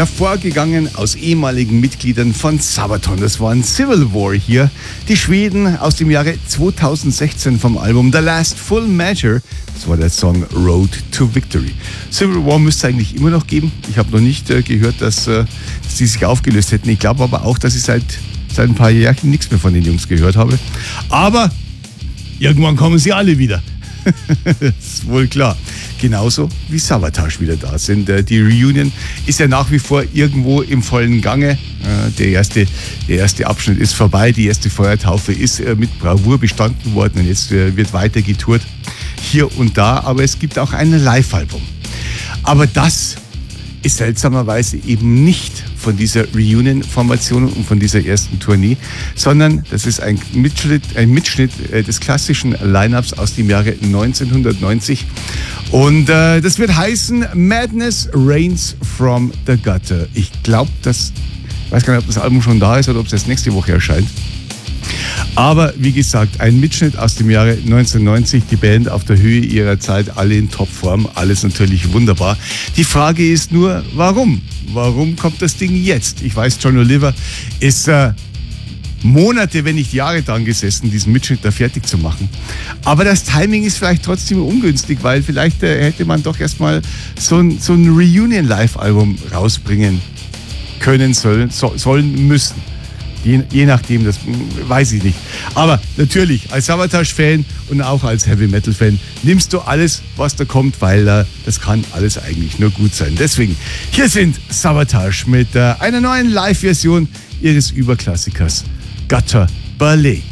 hervorgegangen aus ehemaligen Mitgliedern von Sabaton. Das waren Civil War hier. Die Schweden aus dem Jahre 2016 vom Album The Last Full Measure. Das war der Song Road to Victory. Civil War müsste es eigentlich immer noch geben. Ich habe noch nicht gehört, dass sie sich aufgelöst hätten. Ich glaube aber auch, dass ich seit ein paar Jahren nichts mehr von den Jungs gehört habe. Aber irgendwann kommen sie alle wieder. Das ist wohl klar. Genauso wie Savatage wieder da sind. Die Reunion ist ja nach wie vor irgendwo im vollen Gange. Der erste Abschnitt ist vorbei. Die erste Feuertaufe ist mit Bravour bestanden worden. Und jetzt wird weiter getourt. Hier und da. Aber es gibt auch ein Live-Album. Aber das ist seltsamerweise eben nicht von dieser Reunion-Formation und von dieser ersten Tournee, sondern das ist ein Mitschnitt des klassischen Line-Ups aus dem Jahre 1990. Und das wird heißen Madness Reigns from the Gutter. Ich glaube, ich weiß gar nicht, ob das Album schon da ist oder ob es erst nächste Woche erscheint. Aber wie gesagt, ein Mitschnitt aus dem Jahre 1990, die Band auf der Höhe ihrer Zeit, alle in Topform, alles natürlich wunderbar. Die Frage ist nur, warum? Warum kommt das Ding jetzt? Ich weiß, John Oliver ist Monate, wenn nicht Jahre dran gesessen, diesen Mitschnitt da fertig zu machen. Aber das Timing ist vielleicht trotzdem ungünstig, weil vielleicht hätte man doch erstmal so ein Reunion-Live-Album rausbringen können, sollen müssen. Je nachdem, das weiß ich nicht. Aber natürlich, als Savatage-Fan und auch als Heavy-Metal-Fan nimmst du alles, was da kommt, weil das kann alles eigentlich nur gut sein. Deswegen, hier sind Savatage mit einer neuen Live-Version ihres Überklassikers Gutter Ballet.